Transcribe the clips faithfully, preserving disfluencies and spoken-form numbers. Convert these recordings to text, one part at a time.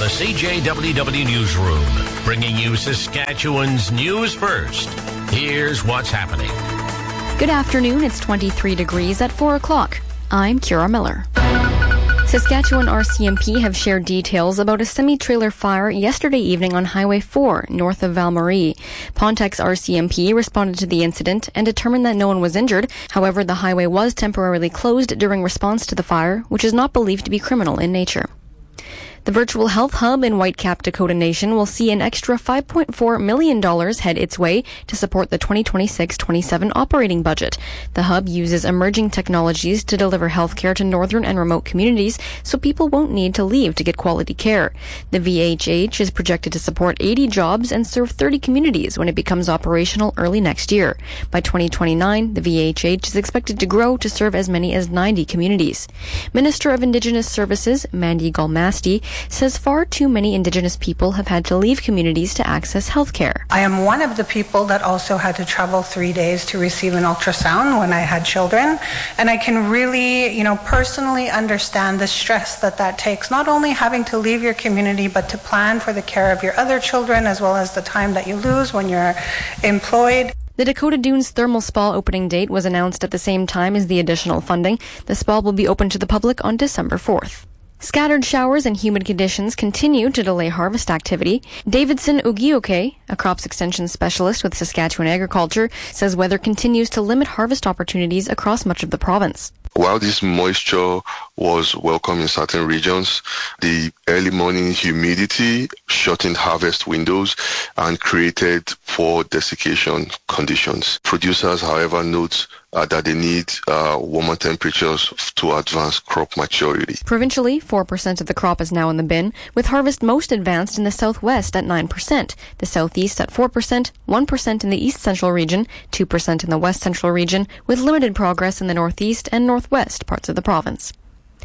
the C J W W Newsroom, bringing you Saskatchewan's news first. Here's what's happening. Good afternoon. It's twenty-three degrees at four o'clock. I'm Kira Miller. Saskatchewan R C M P have shared details about a semi-trailer fire yesterday evening on Highway four, north of Val-Marie. Pontex R C M P responded to the incident and determined that no one was injured. However, the highway was temporarily closed during response to the fire, which is not believed to be criminal in nature. The Virtual Health Hub in Whitecap, Dakota Nation will see an extra five point four million dollars head its way to support the twenty twenty-six twenty-seven operating budget. The hub uses emerging technologies to deliver healthcare to northern and remote communities so people won't need to leave to get quality care. The V H H is projected to support eighty jobs and serve thirty communities when it becomes operational early next year. By twenty twenty-nine, the V H H is expected to grow to serve as many as ninety communities. Minister of Indigenous Services, Mandy Galmasti, says far too many Indigenous people have had to leave communities to access health care. I am one of the people that also had to travel three days to receive an ultrasound when I had children, and I can really, you know, personally understand the stress that that takes, not only having to leave your community, but to plan for the care of your other children, as well as the time that you lose when you're employed. The Dakota Dunes Thermal Spa opening date was announced at the same time as the additional funding. The spa will be open to the public on December fourth. Scattered showers and humid conditions continue to delay harvest activity. Davidson Ugioke, a crops extension specialist with Saskatchewan Agriculture, says weather continues to limit harvest opportunities across much of the province. While this moisture was welcome in certain regions, the early morning humidity shortened harvest windows and created poor desiccation conditions. Producers, however, note uh, that they need uh, warmer temperatures to advance crop maturity. Provincially, four percent of the crop is now in the bin, with harvest most advanced in the southwest at nine percent, the southeast at four percent, one percent in the east central region, two percent in the west central region, with limited progress in the northeast and northwest parts of the province.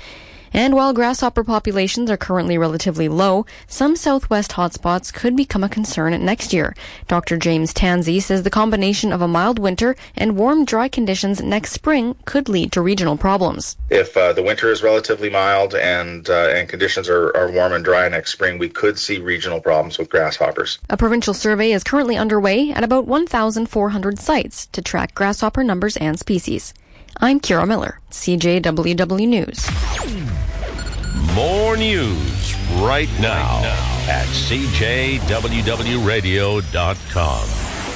And while grasshopper populations are currently relatively low, some southwest hotspots could become a concern next year. Doctor James Tansey says the combination of a mild winter and warm, dry conditions next spring could lead to regional problems. If uh, the winter is relatively mild and uh, and conditions are, are warm and dry next spring, we could see regional problems with grasshoppers. A provincial survey is currently underway at about one thousand four hundred sites to track grasshopper numbers and species. I'm Kira Miller, C J W W News. More news right now at C J W W radio dot com.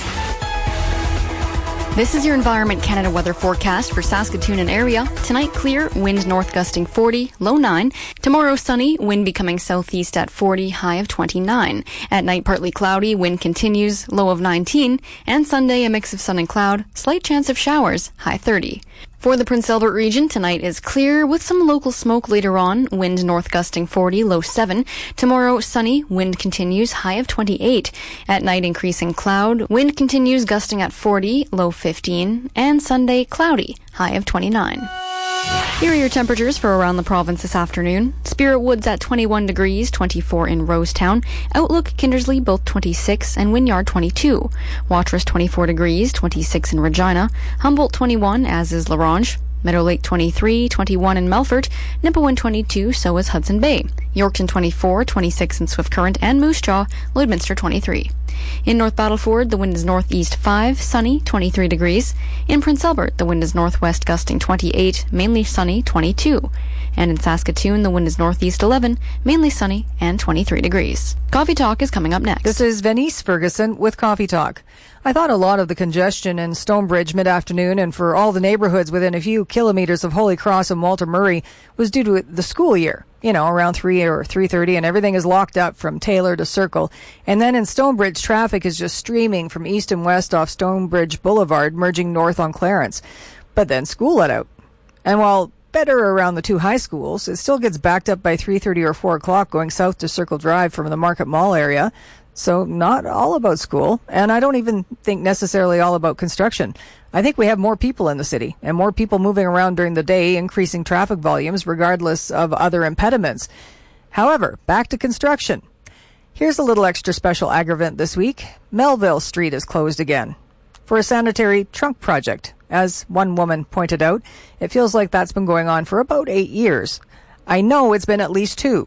This is your Environment Canada weather forecast for Saskatoon and area. Tonight, clear, wind north gusting forty, low nine. Tomorrow, sunny, wind becoming southeast at forty, high of twenty-nine. At night, partly cloudy, wind continues, low of nineteen. And Sunday, a mix of sun and cloud, slight chance of showers, high thirty. For the Prince Albert region, tonight is clear with some local smoke later on. Wind north gusting forty, low seven. Tomorrow, sunny. Wind continues, high of twenty-eight. At night, increasing cloud. Wind continues gusting at forty, low fifteen. And Sunday, cloudy, high of twenty-nine. Here are your temperatures for around the province this afternoon. Spirit Woods at twenty-one degrees, twenty-four in Rosetown. Outlook, Kindersley, both twenty-six, and Wynyard, twenty-two. Watrous, twenty-four degrees, twenty-six in Regina. Humboldt, twenty-one, as is La Ronge. Meadow Lake, twenty-three, twenty-one in Melfort. Nipawin, twenty-two, so is Hudson Bay. Yorkton, twenty-four, twenty-six in Swift Current and Moose Jaw. Lloydminster, twenty-three. In North Battleford, the wind is northeast five, sunny, twenty-three degrees. In Prince Albert, the wind is northwest gusting twenty-eight, mainly sunny, twenty-two. And in Saskatoon, the wind is northeast eleven, mainly sunny, and twenty-three degrees. Coffee Talk is coming up next. This is Venice Ferguson with Coffee Talk. I thought a lot of the congestion in Stonebridge mid-afternoon and for all the neighborhoods within a few kilometers of Holy Cross and Walter Murray was due to the school year. You know, around three or three thirty, and everything is locked up from Taylor to Circle. And then in Stonebridge, traffic is just streaming from east and west off Stonebridge Boulevard, merging north on Clarence. But then school let out. And while better around the two high schools, it still gets backed up by three thirty or four o'clock going south to Circle Drive from the Market Mall area. So not all about school, and I don't even think necessarily all about construction. I think we have more people in the city and more people moving around during the day, increasing traffic volumes regardless of other impediments. However, back to construction. Here's a little extra special aggravant this week. Melville Street is closed again for a sanitary trunk project. As one woman pointed out, it feels like that's been going on for about eight years. I know it's been at least two.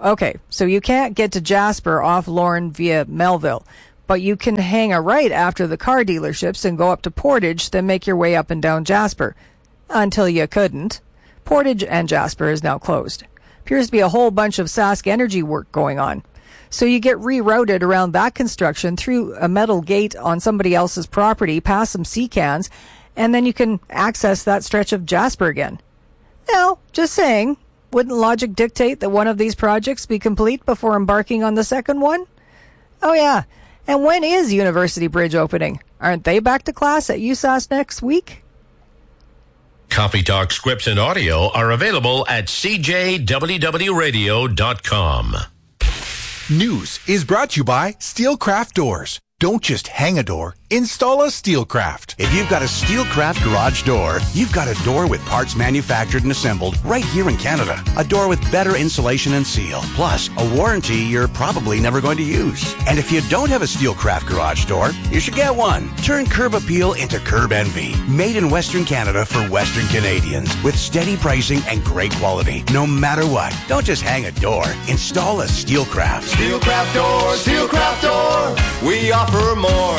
Okay, so you can't get to Jasper off Lorne via Melville, but you can hang a right after the car dealerships and go up to Portage, then make your way up and down Jasper. Until you couldn't. Portage and Jasper is now closed. Appears to be a whole bunch of Sask Energy work going on. So you get rerouted around that construction through a metal gate on somebody else's property, past some sea cans, and then you can access that stretch of Jasper again. Now, just saying, wouldn't logic dictate that one of these projects be complete before embarking on the second one? Oh yeah, and when is University Bridge opening? Aren't they back to class at U S A S next week? Coffee Talk scripts and audio are available at c j w w radio dot com. News is brought to you by Steelcraft Doors. Don't just hang a door, install a Steelcraft. If you've got a Steelcraft garage door, you've got a door with parts manufactured and assembled right here in Canada. A door with better insulation and seal, plus a warranty you're probably never going to use. And if you don't have a Steelcraft garage door, you should get one. Turn curb appeal into curb envy. Made in Western Canada for Western Canadians with steady pricing and great quality. No matter what, don't just hang a door. Install a Steelcraft. Steelcraft Door, Steelcraft Door. We offer more.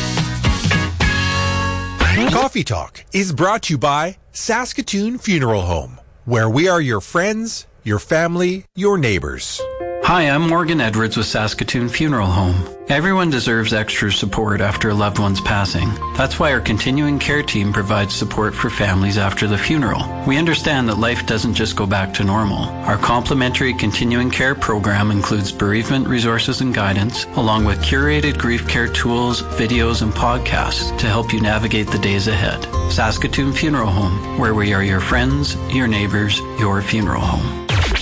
Coffee Talk is brought to you by Saskatoon Funeral Home, where we are your friends, your family, your neighbors. Hi, I'm Morgan Edwards with Saskatoon Funeral Home. Everyone deserves extra support after a loved one's passing. That's why our continuing care team provides support for families after the funeral. We understand that life doesn't just go back to normal. Our complimentary continuing care program includes bereavement resources and guidance, along with curated grief care tools, videos, and podcasts to help you navigate the days ahead. Saskatoon Funeral Home, where we are your friends, your neighbors, your funeral home.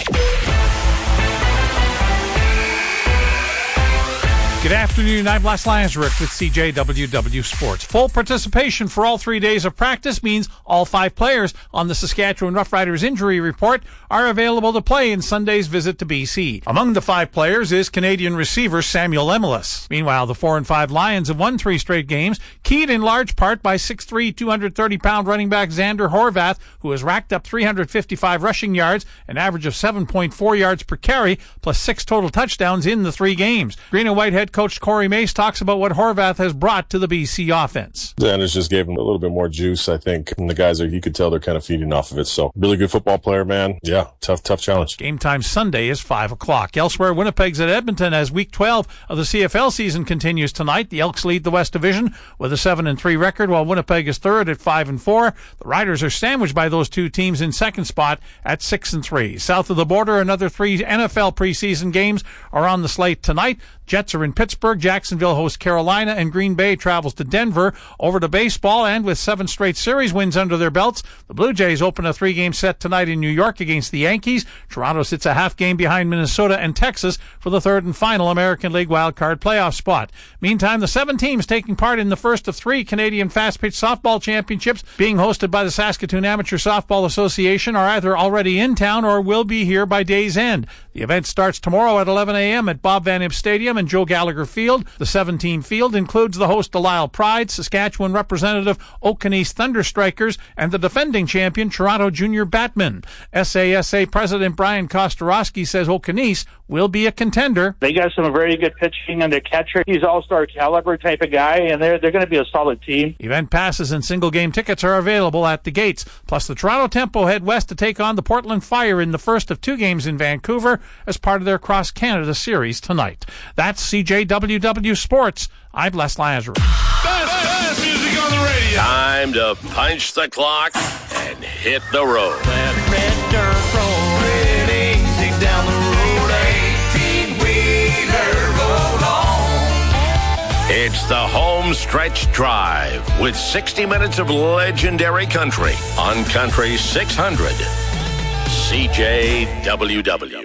Good afternoon, I'm Les Lazaruk with C J W W Sports. Full participation for all three days of practice means all five players on the Saskatchewan Roughriders injury report are available to play in Sunday's visit to B C. Among the five players is Canadian receiver Samuel Emelis. Meanwhile, the four and five Lions have won three straight games, keyed in large part by six three, two hundred thirty pound running back Xander Horvath, who has racked up three hundred fifty-five rushing yards, an average of seven point four yards per carry, plus six total touchdowns in the three games. Green and White head coach Corey Mace talks about what Horvath has brought to the B C offense. Xander's just gave him a little bit more juice, I think. And the guys are, you could tell they're kind of feeding off of it. So really good football player, man. Yeah, tough, tough challenge. Game time Sunday is five o'clock. Elsewhere, Winnipeg's at Edmonton as week twelve of the C F L season continues tonight. The Elks lead the West Division with a seven and three record, while Winnipeg is third at five and four. The Riders are sandwiched by those two teams in second spot at six and three. South of the border, another three N F L preseason games are on the slate tonight. Jets are in Pittsburgh, Jacksonville hosts Carolina, and Green Bay travels to Denver. Over to baseball, and with seven straight series wins under their belts, the Blue Jays open a three-game set tonight in New York against the Yankees. Toronto sits a half game behind Minnesota and Texas for the third and final American League wildcard playoff spot. Meantime, the seven teams taking part in the first of three Canadian fast-pitch softball championships being hosted by the Saskatoon Amateur Softball Association are either already in town or will be here by day's end. The event starts tomorrow at eleven a.m. at Bob Van Impe Stadium and Joe Gallagher Field. The seven-team field includes the host Delisle Pride, Saskatchewan representative Okanese Thunder Strikers, and the defending champion Toronto Junior Batmen. S A S A President Brian Kostorowski says Okanese will be a contender. They got some very good pitching, and their catcher, he's all-star caliber type of guy, and they're they're going to be a solid team. Event passes and single-game tickets are available at the gates. Plus, the Toronto Tempo head west to take on the Portland Fire in the first of two games in Vancouver as part of their Cross Canada series tonight. That's C J W W Sports. I'm Les Lazarus. Best, best music on the radio. Time to punch the clock and hit the road. That red dirt rolling easy down the road, eighteen-wheeler roll on. It's the home stretch drive with sixty minutes of legendary country on Country six hundred. C J W W.